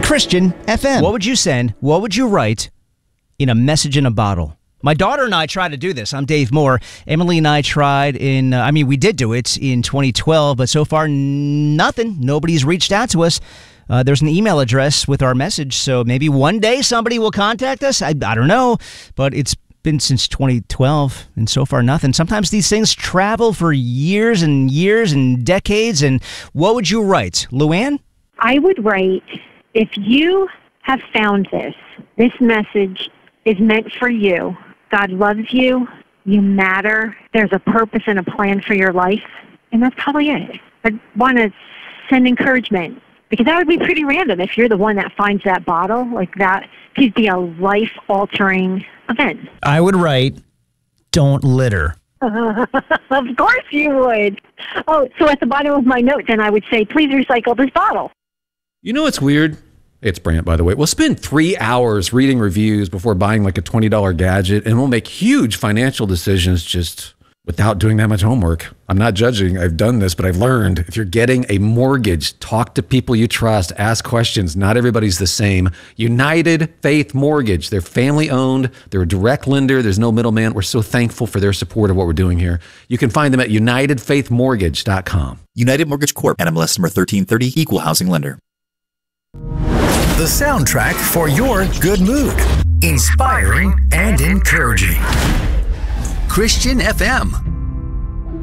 Christian FM. What would you send? What would you write in a message in a bottle? My daughter and I tried to do this. I'm Dave Moore. Emily and I tried we did do it in 2012, but so far, nothing. Nobody's reached out to us. There's an email address with our message, so maybe one day somebody will contact us. I don't know, but it's been since 2012, and so far, nothing. Sometimes these things travel for years and years and decades, and what would you write? Luann? I would write, if you have found this message is meant for you. God loves you. You matter. There's a purpose and a plan for your life. And that's probably it. I want to send encouragement, because that would be pretty random if you're the one that finds that bottle. Like, that could be a life-altering event. I would write, don't litter. Of course you would. Oh, so at the bottom of my note, then I would say, please recycle this bottle. You know what's weird? It's Brant, by the way. We'll spend 3 hours reading reviews before buying like a $20 gadget, and we'll make huge financial decisions just without doing that much homework. I'm not judging. I've done this, but I've learned if you're getting a mortgage, talk to people you trust, ask questions. Not everybody's the same. United Faith Mortgage. They're family owned. They're a direct lender. There's no middleman. We're so thankful for their support of what we're doing here. You can find them at UnitedFaithMortgage.com. United Mortgage Corp. NMLS number 1330. Equal housing lender. The soundtrack for your good mood. Inspiring and encouraging. Christian FM.